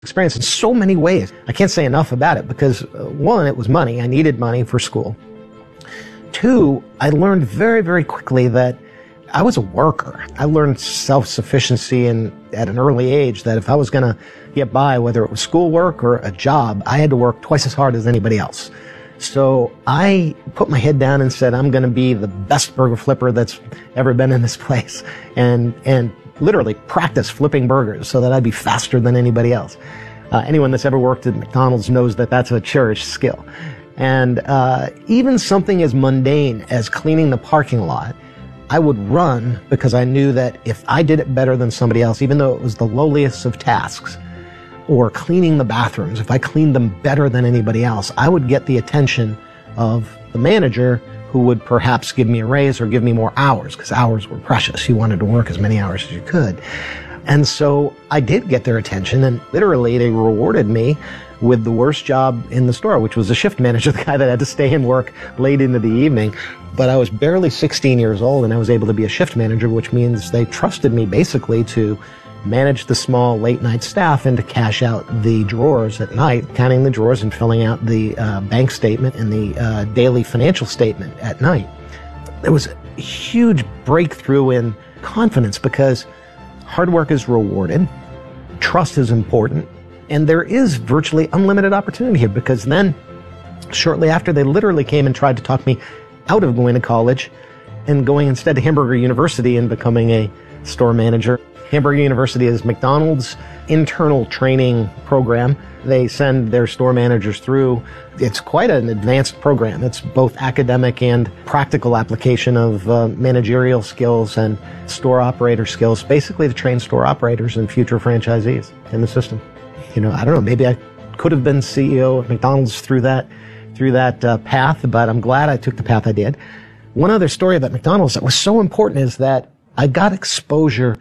experience in so many ways. I can't say enough about it because, one, it was money. I needed money for school. Two, I learned very, very quickly that I was a worker. I learned self-sufficiency at an early age, that if I was going to get by, whether it was schoolwork or a job, I had to work twice as hard as anybody else. So I put my head down and said, I'm going to be the best burger flipper that's ever been in this place, and literally practice flipping burgers so that I'd be faster than anybody else. Anyone that's ever worked at McDonald's knows that that's a cherished skill. And even something as mundane as cleaning the parking lot, I would run because I knew that if I did it better than somebody else, even though it was the lowliest of tasks, or cleaning the bathrooms, if I cleaned them better than anybody else, I would get the attention of the manager, who would perhaps give me a raise or give me more hours, because hours were precious. You wanted to work as many hours as you could. And so I did get their attention, and literally they rewarded me with the worst job in the store, which was a shift manager, the guy that had to stay and work late into the evening. But I was barely 16 years old, and I was able to be a shift manager, which means they trusted me basically to manage the small late-night staff and to cash out the drawers at night, counting the drawers and filling out the bank statement and the daily financial statement at night. There was a huge breakthrough in confidence because hard work is rewarded, trust is important, and there is virtually unlimited opportunity here, because then, shortly after, they literally came and tried to talk me out of going to college and going instead to Hamburger University and becoming a store manager. Hamburger University is McDonald's internal training program. They send their store managers through. It's quite an advanced program. It's both academic and practical application of managerial skills and store operator skills, basically to train store operators and future franchisees in the system. You know, I don't know, maybe I could have been CEO of McDonald's through that path, but I'm glad I took the path I did. One other story about McDonald's that was so important is that I got exposure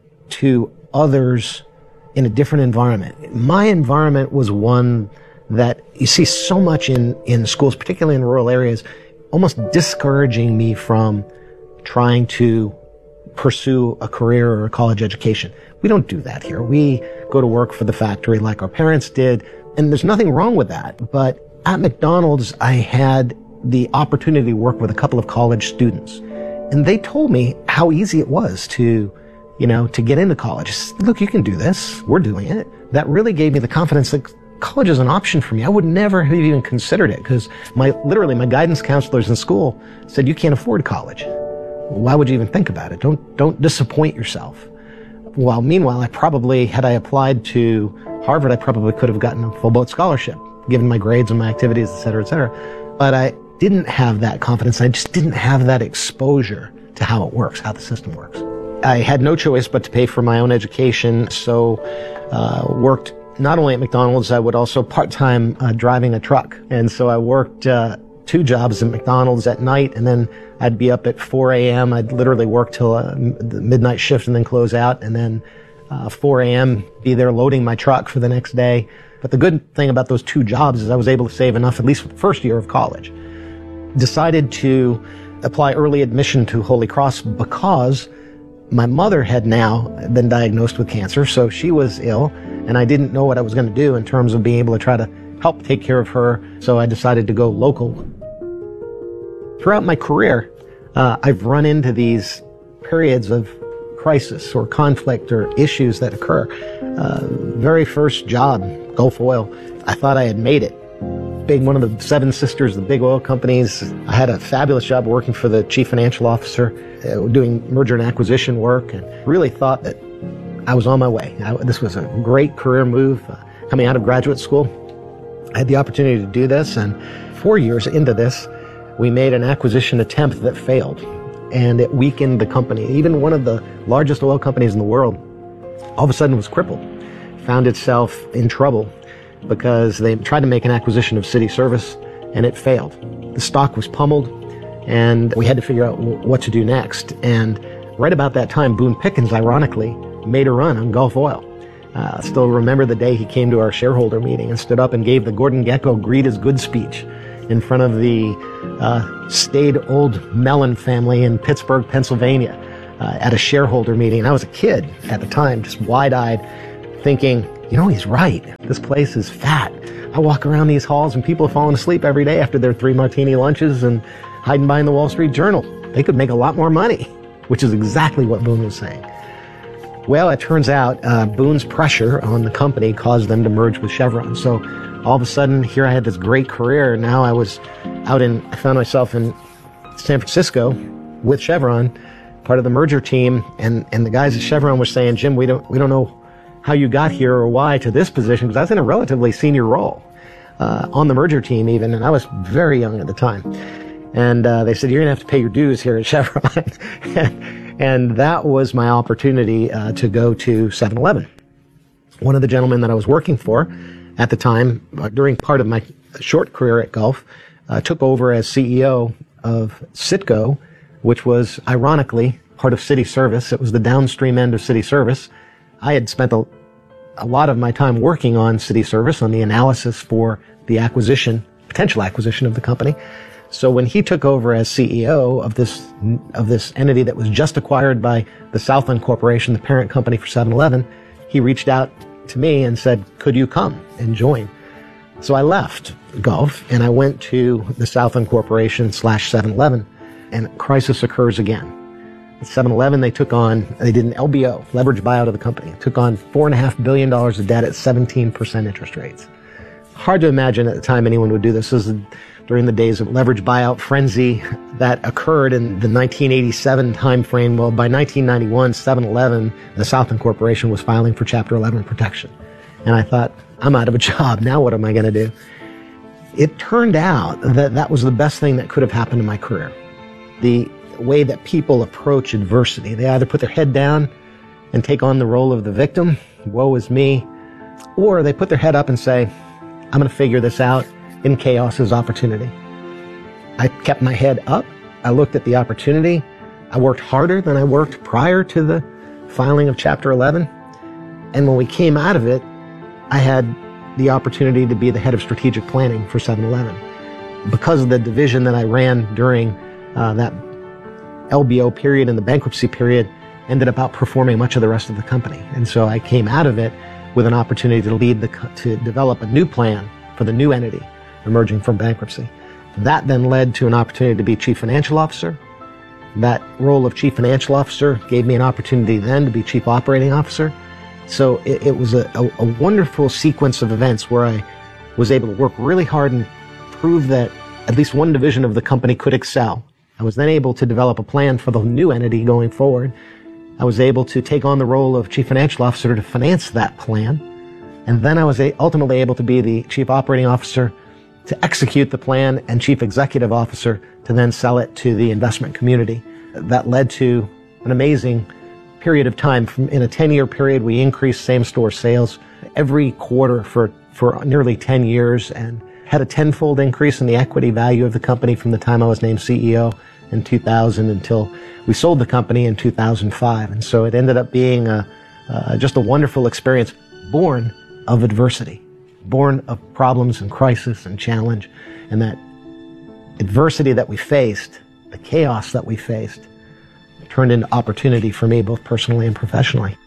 to others in a different environment. My environment was one that you see so much in schools, particularly in rural areas, almost discouraging me from trying to pursue a career or a college education. We don't do that here. We go to work for the factory like our parents did, and there's nothing wrong with that. But at McDonald's, I had the opportunity to work with a couple of college students, and they told me how easy it was to get into college. Look, you can do this. We're doing it. That really gave me the confidence that college is an option for me. I would never have even considered it because my guidance counselors in school said, you can't afford college. Why would you even think about it? Don't disappoint yourself. Well, meanwhile, had I applied to Harvard, I probably could have gotten a full boat scholarship, given my grades and my activities, et cetera, et cetera. But I didn't have that confidence. I just didn't have that exposure to how it works, how the system works. I had no choice but to pay for my own education, so worked not only at McDonald's, I would also part-time driving a truck. And so I worked 2 jobs at McDonald's at night, and then I'd be up at 4 a.m. I'd literally work till the midnight shift and then close out, and then 4 a.m. be there loading my truck for the next day. But the good thing about those 2 jobs is I was able to save enough, at least for the first year of college. Decided to apply early admission to Holy Cross because my mother had now been diagnosed with cancer, so she was ill, and I didn't know what I was going to do in terms of being able to try to help take care of her, so I decided to go local. Throughout my career, I've run into these periods of crisis or conflict or issues that occur. Very first job, Gulf Oil, I thought I had made it. One of the 7 sisters, the big oil companies. I had a fabulous job working for the chief financial officer, doing merger and acquisition work, and really thought that I was on my way. This was a great career move. Coming out of graduate school, I had the opportunity to do this, and 4 years into this, we made an acquisition attempt that failed, and it weakened the company. Even one of the largest oil companies in the world all of a sudden was crippled, found itself in trouble, because they tried to make an acquisition of City Service, and it failed. The stock was pummeled, and we had to figure out what to do next. And right about that time, Boone Pickens, ironically, made a run on Gulf Oil. Still remember the day he came to our shareholder meeting and stood up and gave the Gordon Gekko Greed is Good speech in front of the staid old Mellon family in Pittsburgh, Pennsylvania, at a shareholder meeting. And I was a kid at the time, just wide-eyed, thinking, he's right. This place is fat. I walk around these halls and people are falling asleep every day after their 3 martini lunches and hiding behind the Wall Street Journal. They could make a lot more money, which is exactly what Boone was saying. Well, it turns out Boone's pressure on the company caused them to merge with Chevron. So all of a sudden, here I had this great career. Now I found myself in San Francisco with Chevron, part of the merger team, and the guys at Chevron were saying, Jim, we don't know how you got here or why to this position, because I was in a relatively senior role on the merger team even, and I was very young at the time. And they said, you're going to have to pay your dues here at Chevron. And that was my opportunity to go to 7-Eleven. One of the gentlemen that I was working for at the time, during part of my short career at Gulf, took over as CEO of Citgo, which was, ironically, part of City Service. It was the downstream end of City Service. I had spent a lot of my time working on City Service, on the analysis for the potential acquisition of the company. So when he took over as CEO of this entity that was just acquired by the Southland Corporation, the parent company for 7-Eleven, he reached out to me and said, could you come and join? So I left Gulf and I went to the Southland Corporation / 7-Eleven, and crisis occurs again. At 7-Eleven, they did an LBO, leverage buyout of the company. Took on $4.5 billion of debt at 17% interest rates. Hard to imagine at the time anyone would do this. This is during the days of leverage buyout frenzy that occurred in the 1987 timeframe. Well, by 1991, 7-Eleven, the Southland Corporation, was filing for Chapter 11 protection. And I thought, I'm out of a job. Now what am I going to do? It turned out that was the best thing that could have happened in my career. The way that people approach adversity. They either put their head down and take on the role of the victim, woe is me, or they put their head up and say, I'm going to figure this out. In chaos is opportunity. I kept my head up. I looked at the opportunity. I worked harder than I worked prior to the filing of Chapter 11. And when we came out of it, I had the opportunity to be the head of strategic planning for 7-Eleven. Because of the division that I ran during that LBO period and the bankruptcy period, ended up outperforming much of the rest of the company. And so I came out of it with an opportunity to develop a new plan for the new entity emerging from bankruptcy. That then led to an opportunity to be Chief Financial Officer. That role of Chief Financial Officer gave me an opportunity then to be Chief Operating Officer. So it was a wonderful sequence of events where I was able to work really hard and prove that at least one division of the company could excel. I was then able to develop a plan for the new entity going forward. I was able to take on the role of Chief Financial Officer to finance that plan. And then I was ultimately able to be the Chief Operating Officer to execute the plan and Chief Executive Officer to then sell it to the investment community. That led to an amazing period of time. In a 10-year period, we increased same-store sales every quarter for nearly 10 years and had a tenfold increase in the equity value of the company from the time I was named CEO in 2000 until we sold the company in 2005. And so it ended up being just a wonderful experience, born of adversity, born of problems and crisis and challenge. And that adversity that we faced, the chaos that we faced, turned into opportunity for me, both personally and professionally.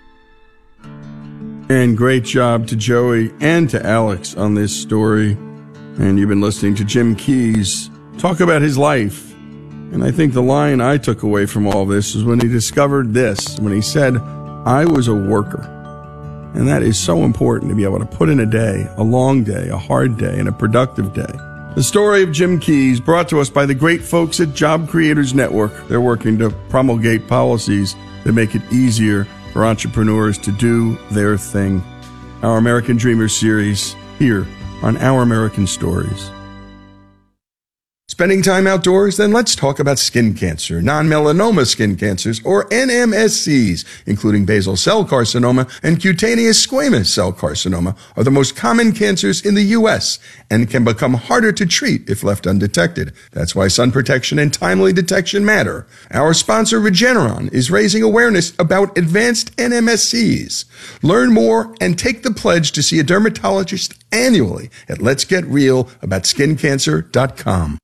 And great job to Joey and to Alex on this story. And you've been listening to Jim Keyes talk about his life. And I think the line I took away from all this is when he discovered this, when he said, I was a worker. And that is so important, to be able to put in a day, a long day, a hard day, and a productive day. The story of Jim Keyes, brought to us by the great folks at Job Creators Network. They're working to promulgate policies that make it easier for entrepreneurs to do their thing. Our American Dreamers series here on Our American Stories. Spending time outdoors? Then let's talk about skin cancer. Non-melanoma skin cancers, or NMSCs, including basal cell carcinoma and cutaneous squamous cell carcinoma, are the most common cancers in the U.S. and can become harder to treat if left undetected. That's why sun protection and timely detection matter. Our sponsor, Regeneron, is raising awareness about advanced NMSCs. Learn more and take the pledge to see a dermatologist annually at letsgetrealaboutSkinCancer.com.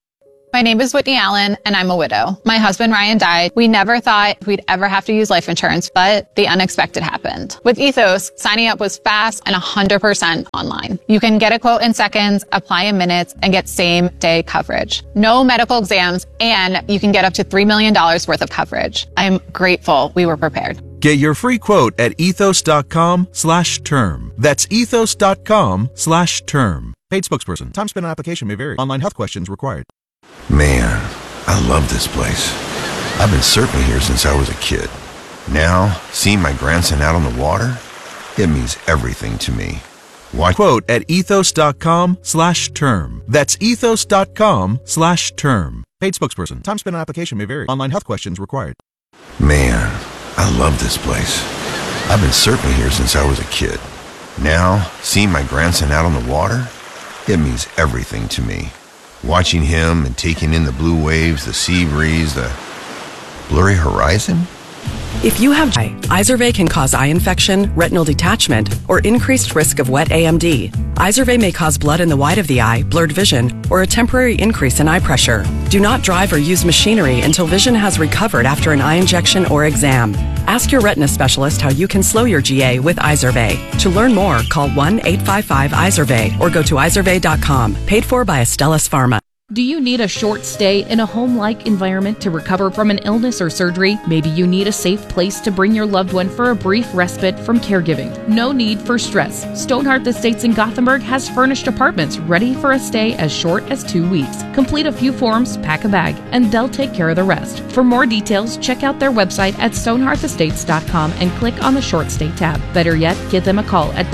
My name is Whitney Allen, and I'm a widow. My husband, Ryan, died. We never thought we'd ever have to use life insurance, but the unexpected happened. With Ethos, signing up was fast and 100% online. You can get a quote in seconds, apply in minutes, and get same-day coverage. No medical exams, and you can get up to $3 million worth of coverage. I'm grateful we were prepared. Get your free quote at ethos.com/term. That's ethos.com/term. Paid spokesperson. Time spent on application may vary. Online health questions required. Man, I love this place. I've been surfing here since I was a kid. Now, seeing my grandson out on the water, it means everything to me. Why? Quote at ethos.com/term. That's ethos.com/term. Paid spokesperson. Time spent on application may vary. Online health questions required. Man, I love this place. I've been surfing here since I was a kid. Now, seeing my grandson out on the water, it means everything to me. Watching him and taking in the blue waves, the sea breeze, the blurry horizon. If you have Izervay can cause eye infection, retinal detachment, or increased risk of wet AMD. Izervay may cause blood in the white of the eye, blurred vision, or a temporary increase in eye pressure. Do not drive or use machinery until vision has recovered after an eye injection or exam. Ask your retina specialist how you can slow your GA with Izervay. To learn more, call 1-855-IZERVAY or go to izervay.com. Paid for by Astellas Pharma. Do you need a short stay in a home-like environment to recover from an illness or surgery? Maybe you need a safe place to bring your loved one for a brief respite from caregiving. No need for stress. Stoneheart Estates in Gothenburg has furnished apartments ready for a stay as short as 2 weeks. Complete a few forms, pack a bag, and they'll take care of the rest. For more details, check out their website at stoneheartestates.com and click on the short stay tab. Better yet, give them a call at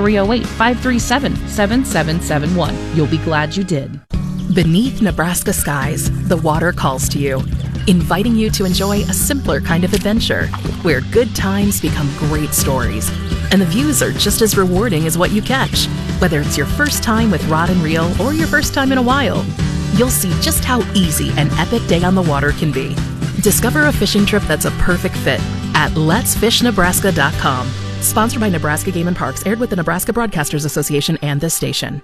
308-537-7771. You'll be glad you did. Beneath Nebraska skies, the water calls to you, inviting you to enjoy a simpler kind of adventure, where good times become great stories, and the views are just as rewarding as what you catch. Whether it's your first time with rod and reel or your first time in a while, you'll see just how easy an epic day on the water can be. Discover a fishing trip that's a perfect fit at letsfishnebraska.com. Sponsored by Nebraska Game and Parks, aired with the Nebraska Broadcasters Association and this station.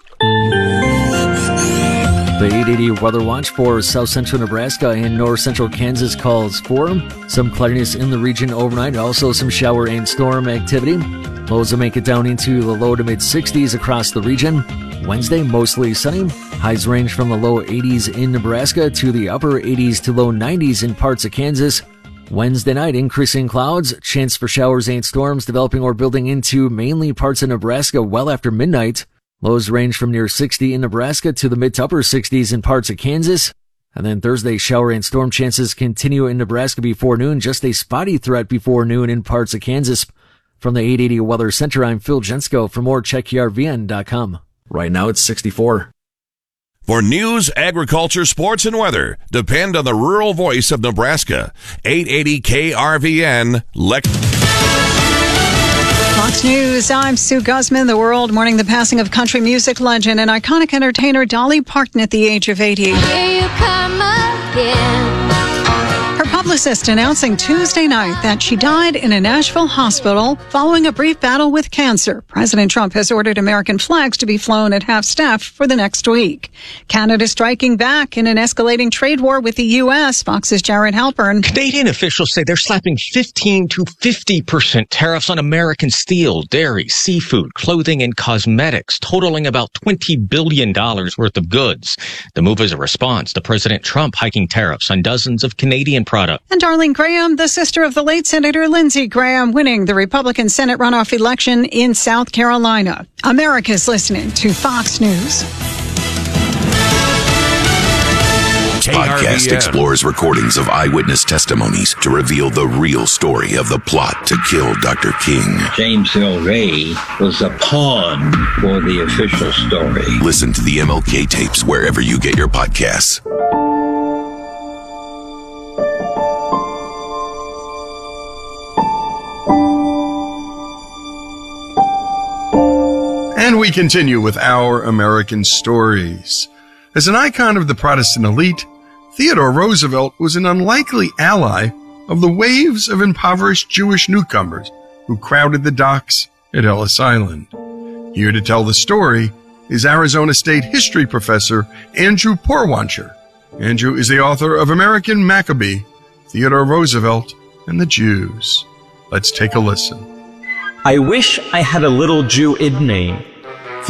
The 880 Weather Watch for south central Nebraska and north central Kansas calls for some cloudiness in the region overnight, also some shower and storm activity. Lows will make it down into the low to mid 60s across the region. Wednesday, mostly sunny. Highs range from the low 80s in Nebraska to the upper 80s to low 90s in parts of Kansas. Wednesday night, increasing clouds, chance for showers and storms developing or building into mainly parts of Nebraska well after midnight. Lows range from near 60 in Nebraska to the mid to upper 60s in parts of Kansas. And then Thursday, shower and storm chances continue in Nebraska before noon. Just a spotty threat before noon in parts of Kansas. From the 880 Weather Center, I'm Phil Jensko. For more, check ERVN.com. Right now, it's 64. For news, agriculture, sports, and weather, depend on the rural voice of Nebraska. 880 KRVN, Fox News, I'm Sue Guzman. The world mourning the passing of country music legend and iconic entertainer Dolly Parton at the age of 80. Here you come again. Her publicist announcing Tuesday night that she died in a Nashville hospital following a brief battle with cancer. President Trump has ordered American flags to be flown at half-staff for the next week. Canada striking back in an escalating trade war with the U.S. Fox's Jared Halpern. Canadian officials say they're slapping 15 to 50% tariffs on American steel, dairy, seafood, clothing, and cosmetics, totaling about $20 billion worth of goods. The move is a response to President Trump hiking tariffs on dozens of Canadian products. And Darlene Graham, the sister of the late Senator Lindsey Graham, winning the Republican Senate runoff election in South Carolina. America's listening to Fox News. Podcast explores recordings of eyewitness testimonies to reveal the real story of the plot to kill Dr. King. James Earl Ray was a pawn for the official story. Listen to the MLK tapes wherever you get your podcasts. And we continue with our American stories. As an icon of the Protestant elite, Theodore Roosevelt was an unlikely ally of the waves of impoverished Jewish newcomers who crowded the docks at Ellis Island. Here to tell the story is Arizona State history professor Andrew Porwancher. Andrew is the author of American Maccabee, Theodore Roosevelt, and the Jews. Let's take a listen. I wish I had a little Jew-id name,